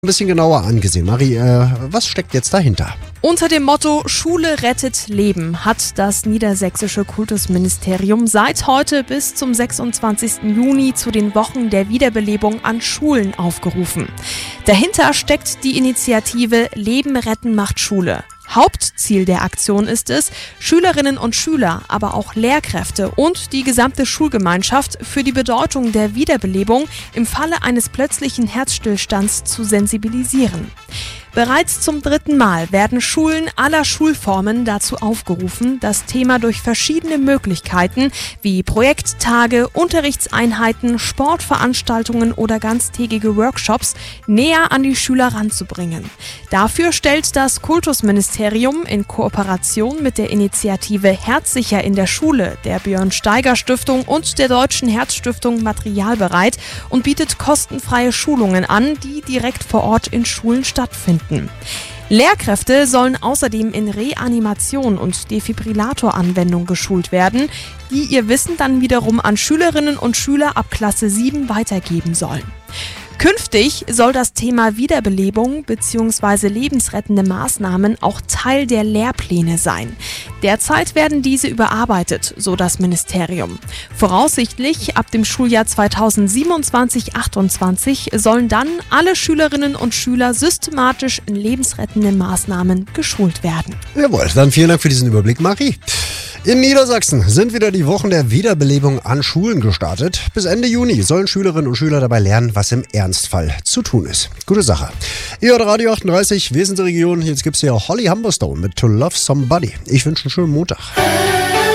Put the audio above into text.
Ein bisschen genauer angesehen. Marie, was steckt jetzt dahinter? Unter dem Motto Schule rettet Leben hat das niedersächsische Kultusministerium seit heute bis zum 26. Juni zu den Wochen der Wiederbelebung an Schulen aufgerufen. Dahinter steckt die Initiative Leben retten macht Schule. Hauptziel der Aktion ist es, Schülerinnen und Schüler, aber auch Lehrkräfte und die gesamte Schulgemeinschaft für die Bedeutung der Wiederbelebung im Falle eines plötzlichen Herzstillstands zu sensibilisieren. Bereits zum 3. Mal werden Schulen aller Schulformen dazu aufgerufen, das Thema durch verschiedene Möglichkeiten wie Projekttage, Unterrichtseinheiten, Sportveranstaltungen oder ganztägige Workshops näher an die Schüler ranzubringen. Dafür stellt das Kultusministerium in Kooperation mit der Initiative Herzsicher in der Schule, der Björn-Steiger-Stiftung und der Deutschen Herzstiftung Material bereit und bietet kostenfreie Schulungen an, die direkt vor Ort in Schulen stattfinden. Lehrkräfte sollen außerdem in Reanimation und Defibrillator-Anwendung geschult werden, die ihr Wissen dann wiederum an Schülerinnen und Schüler ab Klasse 7 weitergeben sollen. Künftig soll das Thema Wiederbelebung bzw. lebensrettende Maßnahmen auch Teil der Lehrpläne sein. Derzeit werden diese überarbeitet, so das Ministerium. Voraussichtlich ab dem Schuljahr 2027/28 sollen dann alle Schülerinnen und Schüler systematisch in lebensrettenden Maßnahmen geschult werden. Jawohl, dann vielen Dank für diesen Überblick, Marie. In Niedersachsen sind wieder die Wochen der Wiederbelebung an Schulen gestartet. Bis Ende Juni sollen Schülerinnen und Schüler dabei lernen, was im Ernstfall zu tun ist. Gute Sache. Ihr hört Radio 38, wir sind die Region. Jetzt gibt's hier Holly Humberstone mit To Love Somebody. Ich wünsche einen schönen Montag.